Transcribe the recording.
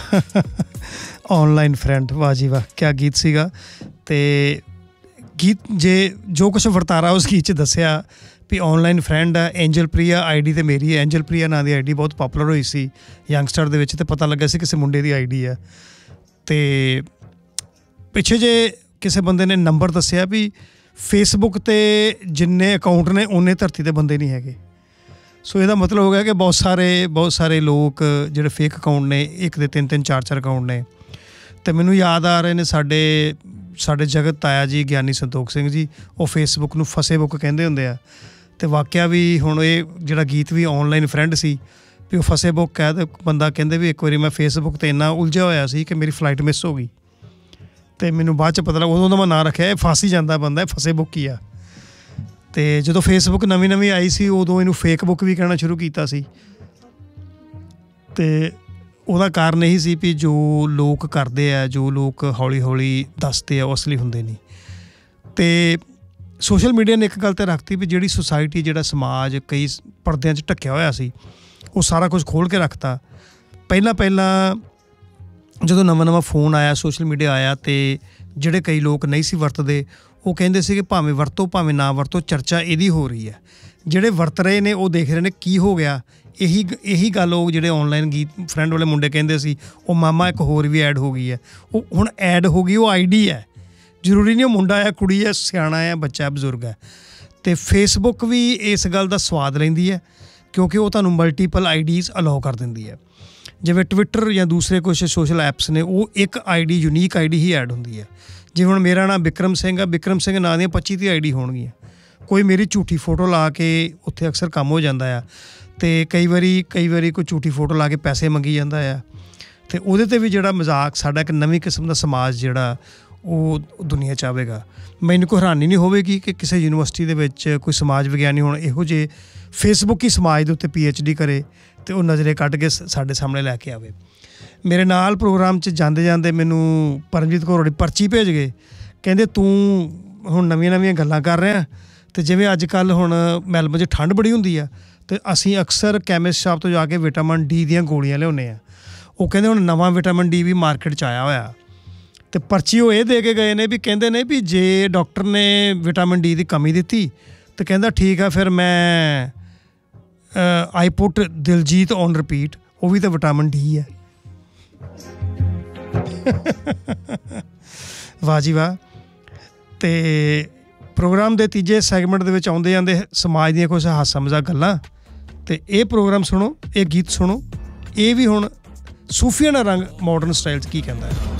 Online friend, वाह जी वाह, क्या गीत सीगा। ते गीत जे जो कुछ वरतारा उस गीत च दस्सिया भी ऑनलाइन फ्रेंड है। एंजल प्रिया आईडी तो मेरी है। एंजल प्रिया नाम की आईडी बहुत पॉपूलर हुई सी यंगस्टर दे विच, ते पता लग्या सी किसी मुंडे की आईडी है। तो पिछे जे किसी बंदे ने नंबर दस्सिया भी फेसबुक ते जिन्ने अकाउंट ने उन्ने धरती ते बंदे नहीं हैगे। सो इसदा मतलब हो गया कि बहुत सारे लोग जिहड़े फेक अकाउंट ने, एक दे 3-3 4-4 अकाउंट ने। तो मैनू याद आ रहे ने साडे जगत ताया जी ज्ञानी संतोख सिंह जी, वो फेसबुक नूं फसेबुक कहंदे हुंदे आ। तो वाਕਿया भी हुण ये जिहड़ा गीत भी ऑनलाइन फ्रेंड सी भी वो फसेबुक कह दे बंदा कहंदे भी एक बारी मैं फेसबुक ते इन्ना उलझिया होया सी कि मेरी फ्लाइट मिस हो गई। तो मैनू बाद च पता लगा, उदों दा मैं नाम रखिया फस ही जांदा बंदा, फसेबुक ही आ। तो जो फेसबुक नवीं आई सी उदों इनू फेकबुक भी कहना शुरू किया सी। तो ਉਹਦਾ ਕਾਰਨ ਇਹੀ ਸੀ ਵੀ ਜੋ ਲੋਕ ਕਰਦੇ ਆ, ਜੋ ਲੋਕ ਹੌਲੀ ਹੌਲੀ ਦੱਸਦੇ ਆ ਉਹ ਅਸਲੀ ਹੁੰਦੇ ਨਹੀਂ। ਅਤੇ ਸੋਸ਼ਲ ਮੀਡੀਆ ਨੇ ਇੱਕ ਗੱਲ ਤਾਂ ਰੱਖਤੀ ਵੀ ਜਿਹੜੀ ਸੁਸਾਇਟੀ, ਜਿਹੜਾ ਸਮਾਜ ਕਈ ਪਰਦਿਆਂ 'ਚ ਢੱਕਿਆ ਹੋਇਆ ਸੀ, ਉਹ ਸਾਰਾ ਕੁਝ ਖੋਲ੍ਹ ਕੇ ਰੱਖਤਾ। ਪਹਿਲਾਂ ਜਦੋਂ ਨਵਾਂ ਫੋਨ ਆਇਆ, ਸੋਸ਼ਲ ਮੀਡੀਆ ਆਇਆ, ਅਤੇ ਜਿਹੜੇ ਕਈ ਲੋਕ ਨਹੀਂ ਸੀ ਵਰਤਦੇ ਉਹ ਕਹਿੰਦੇ ਸੀ ਕਿ ਭਾਵੇਂ ਵਰਤੋ ਭਾਵੇਂ ਨਾ ਵਰਤੋ, ਚਰਚਾ ਇਹਦੀ ਹੋ ਰਹੀ ਹੈ। ਜਿਹੜੇ ਵਰਤ ਰਹੇ ਨੇ ਉਹ ਦੇਖ ਰਹੇ ਨੇ ਕੀ ਹੋ ਗਿਆ। ਇਹੀ ਗੱਲ ਉਹ ਜਿਹੜੇ ਔਨਲਾਈਨ ਗੀਤ ਫਰੈਂਡ ਵਾਲੇ ਮੁੰਡੇ ਕਹਿੰਦੇ ਸੀ, ਉਹ ਮਾਮਾ ਇੱਕ ਹੋਰ ਵੀ ਐਡ ਹੋ ਗਈ ਹੈ। ਉਹ ਹੁਣ ਐਡ ਹੋ ਗਈ, ਉਹ ਆਈਡੀ ਹੈ, ਜ਼ਰੂਰੀ ਨਹੀਂ ਉਹ ਮੁੰਡਾ ਹੈ, ਕੁੜੀ ਹੈ, ਸਿਆਣਾ ਹੈ, ਬੱਚਾ ਹੈ, ਬਜ਼ੁਰਗ ਹੈ। ਅਤੇ ਫੇਸਬੁੱਕ ਵੀ ਇਸ ਗੱਲ ਦਾ ਸਵਾਦ ਲੈਂਦੀ ਹੈ ਕਿਉਂਕਿ ਉਹ ਤੁਹਾਨੂੰ ਮਲਟੀਪਲ ਆਈਡੀਜ਼ ਅਲਾਓ ਕਰ ਦਿੰਦੀ ਹੈ। ਜਿਵੇਂ ਟਵਿੱਟਰ ਜਾਂ ਦੂਸਰੇ ਕੁਛ ਸੋਸ਼ਲ ਐਪਸ ਨੇ, ਉਹ ਇੱਕ ਆਈਡੀ ਯੂਨੀਕ ਆਈਡੀ ਹੀ ਐਡ ਹੁੰਦੀ ਹੈ। ਜਿਵੇਂ ਹੁਣ ਮੇਰਾ ਨਾਮ ਬਿਕਰਮ ਸਿੰਘ ਆ, ਬਿਕਰਮ ਸਿੰਘ ਨਾਂ ਦੀਆਂ 25 ਦੀ ਆਈਡੀ ਹੋਣਗੀਆਂ। ਕੋਈ ਮੇਰੀ ਝੂਠੀ ਫੋਟੋ ਲਾ ਕੇ ਉੱਥੇ ਅਕਸਰ ਕੰਮ ਹੋ ਜਾਂਦਾ ਆ। ਅਤੇ ਕਈ ਵਾਰੀ ਕੋਈ ਝੂਠੀ ਫੋਟੋ ਲਾ ਕੇ ਪੈਸੇ ਮੰਗੀ ਜਾਂਦਾ ਆ। ਅਤੇ ਉਹਦੇ 'ਤੇ ਵੀ ਜਿਹੜਾ ਮਜ਼ਾਕ, ਸਾਡਾ ਇੱਕ ਨਵੀਂ ਕਿਸਮ ਦਾ ਸਮਾਜ ਜਿਹੜਾ ਉਹ ਦੁਨੀਆ 'ਚ ਆਵੇਗਾ। ਮੈਨੂੰ ਕੋਈ ਹੈਰਾਨੀ ਨਹੀਂ ਹੋਵੇਗੀ ਕਿ ਕਿਸੇ ਯੂਨੀਵਰਸਿਟੀ ਦੇ ਵਿੱਚ ਕੋਈ ਸਮਾਜ ਵਿਗਿਆਨੀ ਹੁਣ ਇਹੋ ਜਿਹੇ ਫੇਸਬੁੱਕ ਹੀ ਸਮਾਜ ਦੇ ਉੱਤੇ PhD ਕਰੇ ਅਤੇ ਉਹ ਨਜ਼ਰੇ ਕੱਢ ਕੇ ਸਾਡੇ ਸਾਹਮਣੇ ਲੈ ਕੇ ਆਵੇ। ਮੇਰੇ ਨਾਲ ਪ੍ਰੋਗਰਾਮ 'ਚ ਜਾਂਦੇ ਮੈਨੂੰ ਪਰਮਜੀਤ ਕੌਰ ਹੋਣੀ ਪਰਚੀ ਭੇਜ ਗਏ, ਕਹਿੰਦੇ ਤੂੰ ਹੁਣ ਨਵੀਆਂ ਗੱਲਾਂ ਕਰ ਰਿਹਾ। ਅਤੇ ਜਿਵੇਂ ਅੱਜ ਕੱਲ੍ਹ ਹੁਣ ਮੈਲਬਨ 'ਚ ਠੰਡ ਬੜੀ ਹੁੰਦੀ ਆ, ਅਤੇ ਅਸੀਂ ਅਕਸਰ ਕੈਮਿਸਟ ਸ਼ਾਪ ਤੋਂ ਜਾ ਕੇ ਵਿਟਾਮਿਨ D ਦੀਆਂ ਗੋਲੀਆਂ ਲਿਆਉਂਦੇ ਹਾਂ। ਉਹ ਕਹਿੰਦੇ ਹੁਣ ਨਵਾਂ ਵਿਟਾਮਿਨ D ਵੀ ਮਾਰਕੀਟ 'ਚ ਆਇਆ ਹੋਇਆ। ਅਤੇ ਪਰਚੀ ਉਹ ਇਹ ਦੇ ਕੇ ਗਏ ਨੇ ਵੀ ਕਹਿੰਦੇ ਨੇ ਵੀ ਜੇ ਡਾਕਟਰ ਨੇ ਵਿਟਾਮਿਨ D ਦੀ ਕਮੀ ਦਿੱਤੀ ਤਾਂ ਕਹਿੰਦਾ ਠੀਕ ਆ, ਫਿਰ ਮੈਂ ਆਈ ਪੁੱਟ ਦਿਲਜੀਤ ਔਨ ਰਿਪੀਟ, ਉਹ ਵੀ ਤਾਂ ਵਿਟਾਮਿਨ D ਹੈ। ਵਾਹ ਜੀ ਵਾਹ। ਅਤੇ ਪ੍ਰੋਗਰਾਮ ਦੇ ਤੀਜੇ ਸੈਗਮੈਂਟ ਦੇ ਵਿੱਚ ਆਉਂਦੇ ਜਾਂਦੇ ਸਮਾਜ ਦੀਆਂ ਕੁਛ ਹਾਸਾ ਮਜ਼ਾਕ ਗੱਲਾਂ। ਅਤੇ ਇਹ ਪ੍ਰੋਗਰਾਮ ਸੁਣੋ, ਇਹ ਗੀਤ ਸੁਣੋ, ਇਹ ਵੀ ਹੁਣ ਸੂਫੀਆਨਾ ਰੰਗ ਮਾਡਰਨ ਸਟਾਈਲ 'ਚ ਕੀ ਕਹਿੰਦਾ ਹੈ।